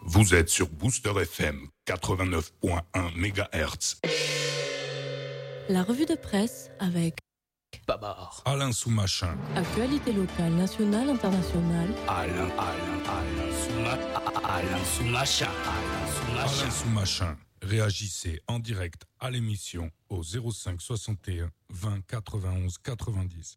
Vous êtes sur Booster FM 89.1 MHz. La revue de presse avec Babar. Alain Soumachin. actualité locale, nationale, internationale. Alain Soumachin. Alain Soumachin. Réagissez en direct à l'émission au 05 61 20 91 90.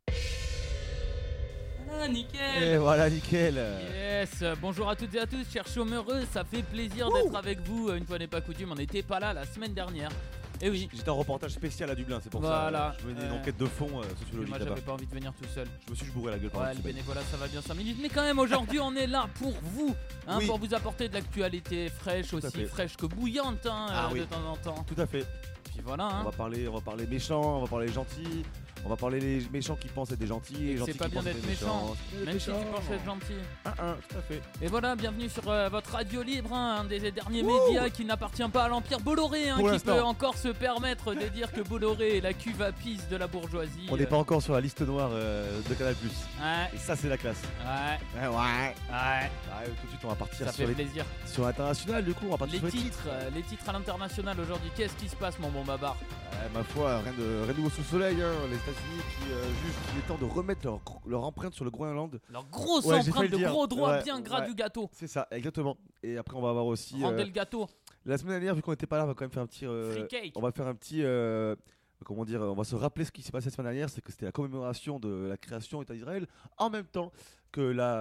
Ah, nickel. Et voilà, nickel. Yes, bonjour à toutes et à tous, chers chômeurs, ça fait plaisir d'être avec vous. Une fois n'est pas coutume, on n'était pas là la semaine dernière. Et oui, J'étais en reportage spécial à Dublin, c'est pour Voilà. ça. Je menais une enquête de fond sociologique moi là-bas. j'avais pas envie de venir tout seul. Je me suis bourré la gueule pendant Ouais, une le semaine. bénévolat ça va bien 5 minutes, mais quand même aujourd'hui on est là pour vous, Oui. pour vous apporter de l'actualité fraîche, Tout à aussi fait. fraîche que bouillante Oui. de temps en temps. Tout à fait. Puis voilà, On va parler méchants, on va parler gentils, on va parler les méchants qui pensent être des gentils et les gentils c'est pas qui bien pensent être d'être des méchant, méchants. même si tu penses être gentil. Tout à fait. Et voilà, bienvenue sur votre radio libre, un des derniers médias qui n'appartient pas à l'empire Bolloré, Pour qui l'instant. peut encore se permettre de dire que Bolloré est la cuve à pisse de la bourgeoisie. On n'est pas encore sur la liste noire de Canal+. Ouais, Et ça, c'est la classe. ouais, Ouais. ouais, Tout de suite, on va partir ça sur fait plaisir. sur l'international, du coup, on va partir Les sur titres à l'international aujourd'hui, qu'est-ce qui se passe mon bon babar? Ma foi, rien de nouveau sous le soleil. Les États-Unis qui jugent qu'il est temps de remettre leur empreinte sur le Groenland. Leur grosse Ouais, j'ai failli empreinte le de dire. gros droits Ouais, bien gras ouais. du gâteau. C'est ça, exactement. Et après, on va avoir aussi. Rendez le gâteau. La semaine dernière, vu qu'on n'était pas là, on va quand même faire un petit. Free cake. On va faire un petit. Comment dire, on va se rappeler ce qui s'est passé la semaine dernière, c'est que c'était la commémoration de la création de l'État d'Israël, en même temps que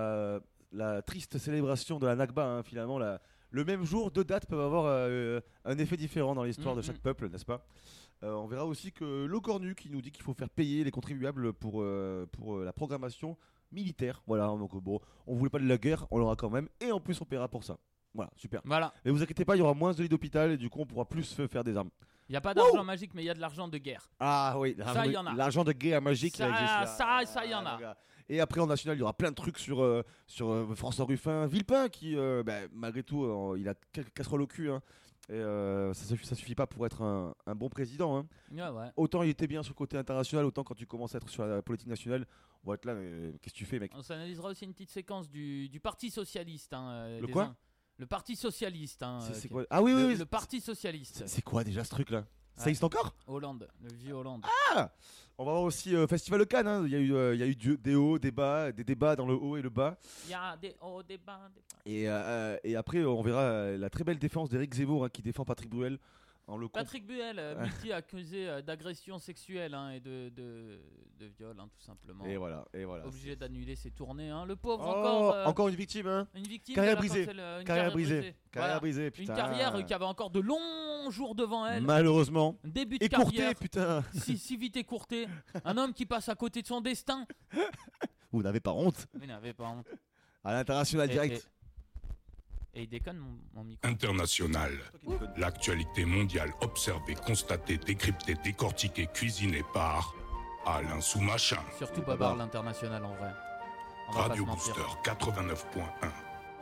la triste célébration de la Nakba. Finalement, le même jour, deux dates peuvent avoir un effet différent dans l'histoire de chaque peuple, n'est-ce pas? On verra aussi que l'Ocornu qui nous dit qu'il faut faire payer les contribuables pour la programmation militaire. Voilà, donc bon, on voulait pas de la guerre, on l'aura quand même, et en plus on paiera pour ça. Voilà, super. Voilà, Mais vous inquiétez pas, il y aura moins de lits d'hôpital et du coup on pourra plus faire des armes. il n'y a pas d'argent magique, mais il y a de l'argent de guerre. Ah oui, Ça, il y en a. l'argent de guerre magique. Ça, là, existe, là. ça, il y en a. les gars. Et après en national, il y aura plein de trucs sur François Ruffin, Villepin qui, malgré tout, il a quelques casseroles au cul. Et ça suffit pas pour être un bon président. Ouais. Autant il était bien sur le côté international, autant quand tu commences à être sur la politique nationale, on va être là, mais qu'est-ce que tu fais, mec? On s'analysera aussi une petite séquence du Parti Socialiste. Le des quoi Le Parti Socialiste. C'est quoi? Ah oui, oui, oui. Le Parti Socialiste. C'est quoi déjà ce truc-là? Ça Ouais. existe encore? Hollande, le vieux Hollande. On va voir aussi Festival de Cannes. Il y a eu des hauts, des bas, des débats dans le haut et le bas. Il y a des hauts, des bas, des bas. Et après, on verra la très belle défense d'Éric Zemmour qui défend Patrick Bruel. Patrick Buell, multi-accusé d'agression sexuelle et de viol, tout simplement. Et voilà. Obligé d'annuler ses tournées. Le pauvre, Oh, encore une victime. une victime. Carrière de la brisée. cancel, une Carrière brisée. Voilà. Carrière brisée, Une putain. carrière qui avait encore de longs jours devant elle. Malheureusement. Un début de Écourté, carrière putain. si vite écourté. Un homme qui passe à côté de son destin. Vous n'avez pas honte. Mais n'avait pas honte. À l'international direct. Et il déconne mon micro. International. L'actualité mondiale observée, constatée, décryptée, décortiquée, cuisinée par Alain Soumachin. Surtout Babar l'international en vrai. On va Radio pas se mentir. Booster 89.1.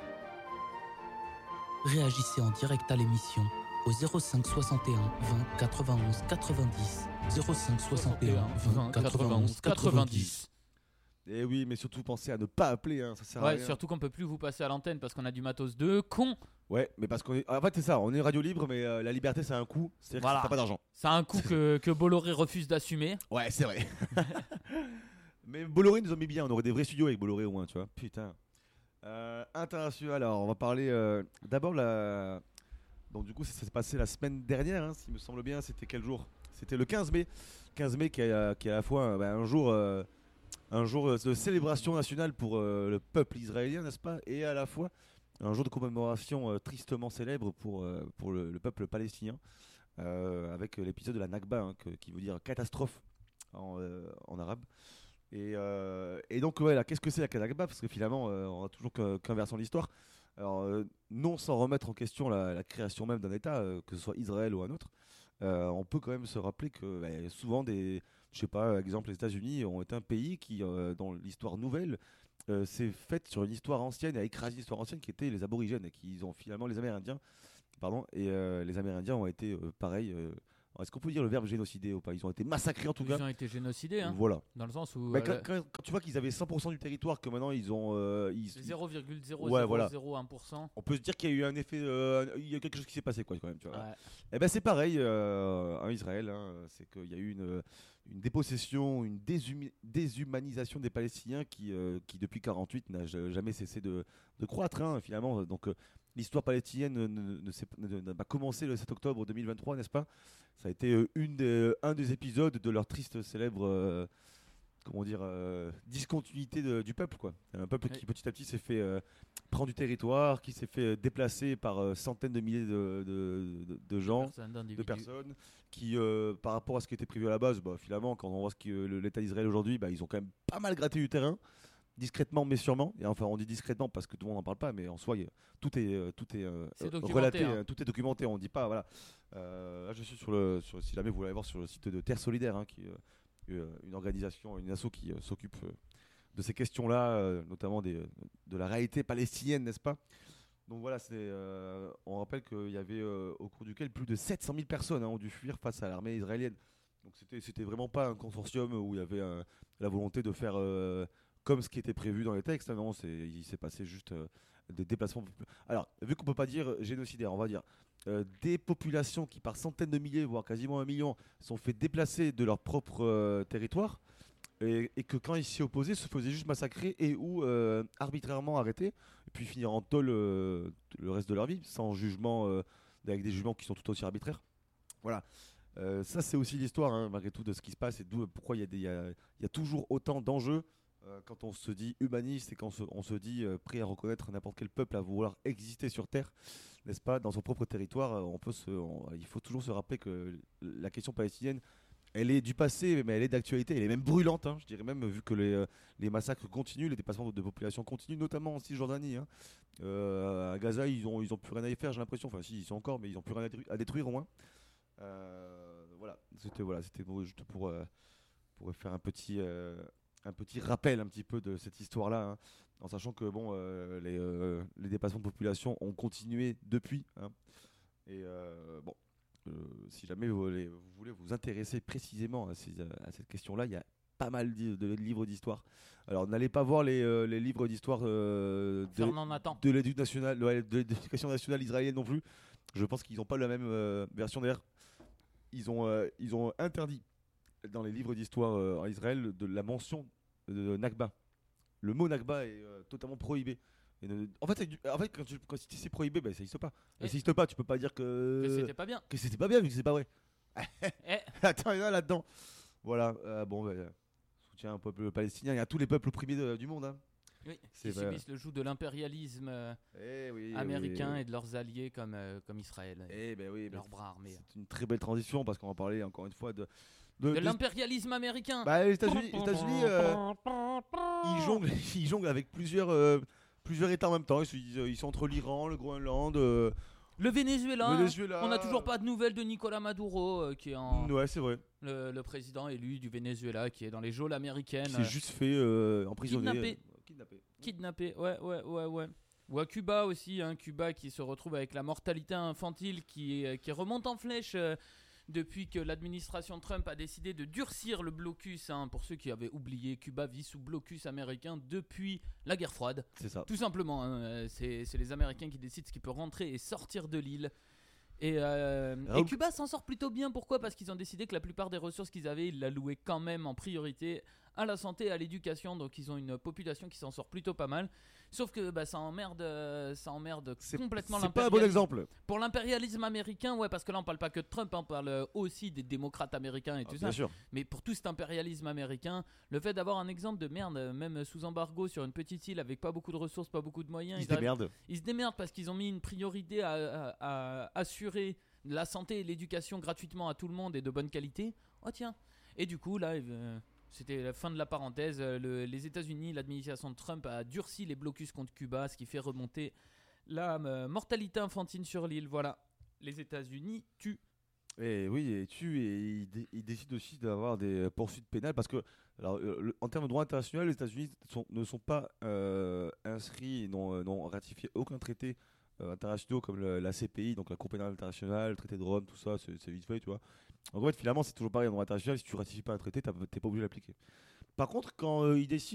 Réagissez en direct à l'émission au 05 61 20 91 90. 05 61 20 91 90. Et oui, mais surtout pensez à ne pas appeler, ça sert à Ouais, rien. surtout qu'on peut plus vous passer à l'antenne parce qu'on a du matos de con. Ouais, mais parce qu'on est. En fait, c'est ça, on est radio libre, mais la liberté, c'est un coût. C'est-à-dire Voilà. que t'as pas d'argent. C'est un coup que Bolloré refuse d'assumer. Ouais, c'est vrai. Mais Bolloré nous a mis bien, on aurait des vrais studios avec Bolloré au moins, tu vois. Putain. International, alors on va parler d'abord la. Donc, du coup, ça s'est passé la semaine dernière, s'il me semble bien. C'était quel jour? C'était le 15 mai. 15 mai qui est à la fois un jour de célébration nationale pour le peuple israélien, n'est-ce pas? Et à la fois un jour de commémoration tristement célèbre pour le peuple palestinien, avec l'épisode de la Nakba, qui veut dire catastrophe en arabe. Et donc, ouais, là, qu'est-ce que c'est la Nakba? Parce que finalement, on a toujours qu'un versant de l'histoire. Alors, non sans remettre en question la création même d'un État, que ce soit Israël ou un autre, on peut quand même se rappeler que souvent je sais pas, exemple les États-Unis ont été un pays qui, dans l'histoire nouvelle, s'est faite sur une histoire ancienne et a écrasé l'histoire ancienne qui était les aborigènes et qui ont finalement les Amérindiens. Pardon, et les Amérindiens ont été pareil, Alors, est-ce qu'on peut dire le verbe génocider ou pas? Ils ont été massacrés en tout cas. Ils ont été génocidés, hein, Voilà. dans le sens où Quand tu vois qu'ils avaient 100% du territoire, que maintenant ils ont. c'est 0,0001%. Ouais, voilà. On peut se dire qu'il y a eu un effet. Il y a quelque chose qui s'est passé, quoi, quand même. Tu vois. Ouais. Et ben c'est pareil en Israël. C'est qu'il y a eu une dépossession, une déshumanisation des Palestiniens qui depuis 48 n'a jamais cessé de croître, finalement. Donc l'histoire palestinienne n'a pas commencé le 7 octobre 2023, n'est-ce pas? Ça a été un des épisodes de leur triste, célèbre comment dire, discontinuité du peuple, quoi. Un peuple qui petit à petit s'est fait prendre du territoire, qui s'est fait déplacer par centaines de milliers de gens, de personnes, qui par rapport à ce qui était prévu à la base, finalement quand on voit l'État d'Israël aujourd'hui, ils ont quand même pas mal gratté du terrain, discrètement mais sûrement. Et enfin on dit discrètement parce que tout le monde n'en parle pas, mais en soi tout est relaté, tout est documenté, on dit pas, voilà. Là je suis si jamais vous voulez aller voir sur le site de Terre Solidaire, qui une organisation, une asso qui s'occupe de ces questions-là, notamment de la réalité palestinienne, n'est-ce pas? Donc voilà, on rappelle qu'il y avait au cours duquel plus de 700 000 personnes ont dû fuir face à l'armée israélienne. Donc c'était vraiment pas un consortium où il y avait la volonté de faire comme ce qui était prévu dans les textes. Non, il s'est passé juste des déplacements. Alors, vu qu'on peut pas dire génocidaire, on va dire des populations qui par centaines de milliers, voire quasiment 1 million, sont fait déplacer de leur propre territoire, et que quand ils s'y opposaient, se faisaient juste massacrer et ou arbitrairement arrêter, et puis finir en tôle le reste de leur vie, sans jugement, avec des jugements qui sont tout aussi arbitraires. Voilà. Ça c'est aussi l'histoire, malgré tout, de ce qui se passe, et d'où pourquoi il y a toujours autant d'enjeux quand on se dit humaniste et quand on se dit prêt à reconnaître n'importe quel peuple à vouloir exister sur Terre, n'est-ce pas, dans son propre territoire. Il faut toujours se rappeler que la question palestinienne, elle est du passé, mais elle est d'actualité, elle est même brûlante, je dirais même, vu que les massacres continuent, les dépassements de population continuent, notamment en Cisjordanie. À Gaza, ils ont plus rien à y faire, j'ai l'impression. Enfin, si, ils sont encore, mais ils ont plus rien à détruire au moins. C'était juste pour faire un petit rappel un petit peu de cette histoire-là, en sachant que les dépassements de population ont continué depuis. Et si jamais vous voulez vous intéresser précisément à cette question-là, il y a pas mal de livres d'histoire. Alors n'allez pas voir les livres d'histoire de l'éducation nationale israélienne non plus. Je pense qu'ils n'ont pas la même version. D'ailleurs, ils ont interdit dans les livres d'histoire en Israël de la mention de Nakba. Le mot Nakba est totalement prohibé. En fait, quand c'est prohibé, ça n'existe pas. Ça n'existe pas, tu peux pas dire que c'était pas bien. Que c'était pas bien, vu que c'est pas vrai. Attends, il y en a là-dedans. Voilà, soutien au peuple palestinien et à tous les peuples opprimés du monde. Oui, qui subissent le joug de l'impérialisme américain et de leurs alliés comme Israël. Leurs bras armés. C'est une très belle transition parce qu'on va parler encore une fois de l'impérialisme américain. Les États-Unis, ils jonglent avec plusieurs États en même temps. Ils sont entre l'Iran, le Groenland, le Venezuela. On n'a toujours pas de nouvelles de Nicolas Maduro, qui est c'est vrai. Le président élu du Venezuela, qui est dans les geôles américaines. Qui s'est juste fait emprisonner. Kidnappé. Ouais. Ou à Cuba aussi, Cuba qui se retrouve avec la mortalité infantile qui remonte en flèche. Depuis que l'administration Trump a décidé de durcir le blocus, pour ceux qui avaient oublié, Cuba vit sous blocus américain depuis la guerre froide. C'est ça. Tout simplement, c'est les Américains qui décident ce qui peut rentrer et sortir de l'île. Et Cuba s'en sort plutôt bien. Pourquoi ? Parce qu'ils ont décidé que la plupart des ressources qu'ils avaient, ils l'allouaient quand même en priorité à la santé et à l'éducation. Donc ils ont une population qui s'en sort plutôt pas mal. Sauf que ça emmerde complètement l'impérialisme. C'est pas un bon exemple. Pour l'impérialisme américain, parce que là on parle pas que de Trump, on parle aussi des démocrates américains et tout ça. Bien sûr. Mais pour tout cet impérialisme américain, le fait d'avoir un exemple de merde, même sous embargo sur une petite île avec pas beaucoup de ressources, pas beaucoup de moyens, ils se démerdent parce qu'ils ont mis une priorité à assurer la santé et l'éducation gratuitement à tout le monde et de bonne qualité. Oh tiens. Et du coup là, c'était la fin de la parenthèse. Les États-Unis, l'administration de Trump a durci les blocus contre Cuba, ce qui fait remonter la mortalité infantile sur l'île. Voilà, les États-Unis tuent. Et ils décident aussi d'avoir des poursuites pénales parce que, en termes de droit international, les États-Unis ne sont pas inscrits, n'ont ratifié aucun traité internationaux comme la CPI, donc la Cour pénale internationale, le traité de Rome, tout ça, c'est vite fait, tu vois. Donc en fait, finalement, c'est toujours pareil en droit international. Si tu ratifies pas un traité, t'es pas obligé de l'appliquer. Par contre, quand ils décident